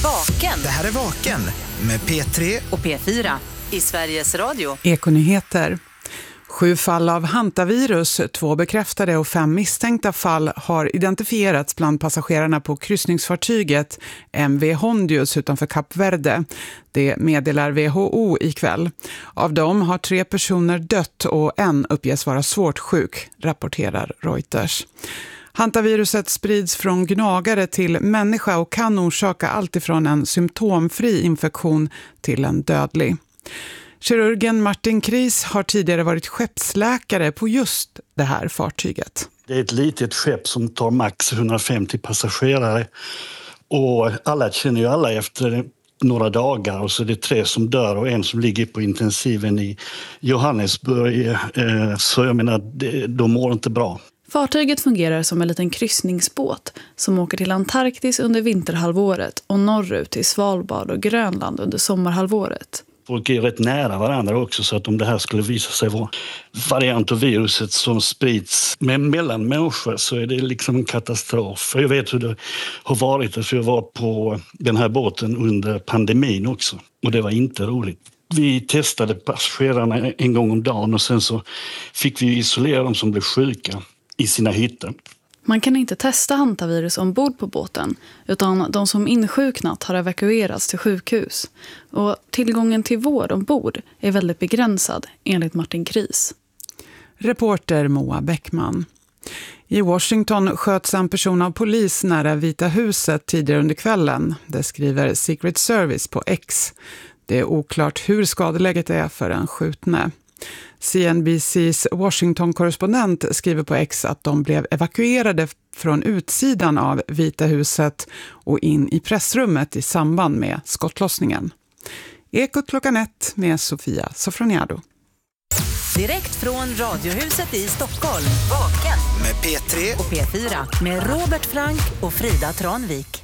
Vaken. Det här är Vaken med P3 och P4 i Sveriges Radio. Ekonyheter. 7 fall av hantavirus, 2 bekräftade och 5 misstänkta fall har identifierats bland passagerarna på kryssningsfartyget MV Hondius utanför Kap Verde. Det meddelar WHO ikväll. Av dem har 3 personer dött och en uppges vara svårt sjuk, rapporterar Reuters. Hantaviruset sprids från gnagare till människa och kan orsaka allt ifrån en symptomfri infektion till en dödlig. Kirurgen Martin Kris har tidigare varit skeppsläkare på just det här fartyget. Det är ett litet skepp som tar max 150 passagerare och alla känner ju alla efter några dagar, och så är det 3 som dör och 1 som ligger på intensiven i Johannesburg. Så jag menar, de mår inte bra. Fartyget fungerar som en liten kryssningsbåt som åker till Antarktis under vinterhalvåret och norrut till Svalbard och Grönland under sommarhalvåret. Folk är rätt nära varandra också, så att om det här skulle visa sig vara variant av viruset som sprids mellan människor så är det liksom en katastrof. Jag vet hur det har varit, för jag var på den här båten under pandemin också, och det var inte roligt. Vi testade passagerarna en gång om dagen och sen så fick vi isolera dem som blev sjuka i sina hytter. Man kan inte testa hantavirus ombord på båten, utan de som insjuknat har evakuerats till sjukhus. Och tillgången till vård ombord är väldigt begränsad, enligt Martin Kris. Reporter Moa Bäckman. I Washington sköts en person av polis nära Vita huset tidigare under kvällen. Det skriver Secret Service på X. Det är oklart hur skadeläget är för en skjutne. CNBCs Washington-korrespondent skriver på X att de blev evakuerade från utsidan av Vita huset och in i pressrummet i samband med skottlossningen. Ekot klockan 1 med Sofia Sofroniado. Direkt från Radiohuset i Stockholm. Vaken med P3 och P4 med Robert Frank och Frida Tranvik.